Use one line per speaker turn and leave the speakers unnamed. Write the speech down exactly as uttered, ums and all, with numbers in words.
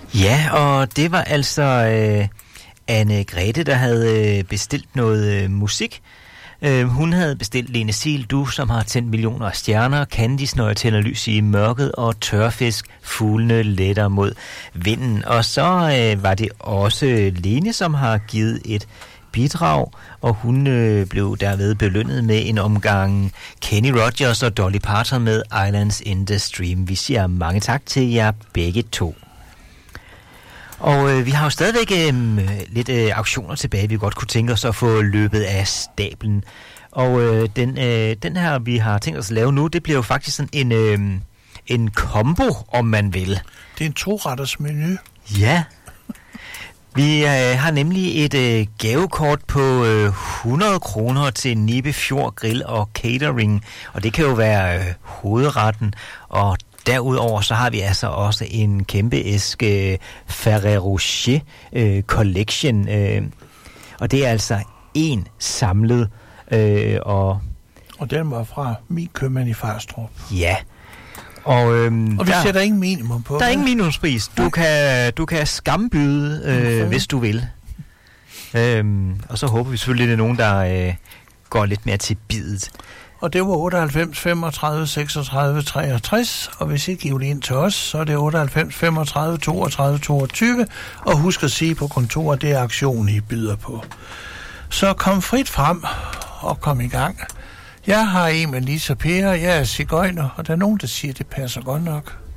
Ja, og det var altså øh, Anne-Grethe, der havde øh, bestilt noget øh, musik. Øh, hun havde bestilt Lene Sil, Du, som har tændt millioner af stjerner, Candice, Når jeg tænder lys i mørket, og Tørfisk, Fuglene letter mod vinden. Og så øh, var det også Lene, som har givet et bidrag, og hun øh, blev derved belønnet med en omgang Kenny Rogers og Dolly Parton med Islands in the Stream. Vi siger mange tak til jer begge to. Og øh, vi har jo stadigvæk øh, lidt øh, auktioner tilbage, vi godt kunne tænke os at få løbet af stablen. Og øh, den, øh, den her, vi har tænkt os at lave nu, det bliver jo faktisk sådan en, øh, en combo, om man vil.
Det er en to-retters menu.
Ja. Vi øh, har nemlig et øh, gavekort på øh, hundrede kroner til Nibe Fjord Grill og Catering. Og det kan jo være øh, hovedretten, og derudover så har vi altså også en kæmpe æske øh, Ferrero Rocher øh, Collection. Øh, og det er altså en samlet. Øh, og,
og den var fra min købmand i Farstrup.
Ja. Og, øhm,
og vi
der,
sætter ingen minimum på.
Der er ingen minimumspris. Du kan, du kan skambyde, øh, okay. hvis du vil. Øhm, og så håber vi selvfølgelig, at det er nogen, der øh, går lidt mere til bidet.
Og det var otteoghalvfems femogtredive seksogtredive treogtres, og hvis I giver det ind til os, så er det otteoghalvfems femogtredive toogtredive toogtyve, og husk at sige på kontoret, det er aktionen, I byder på. Så kom frit frem og kom i gang. Jeg har en med Lisa Per, jeg er sigøjner, og der er nogen, der siger, at det passer godt nok.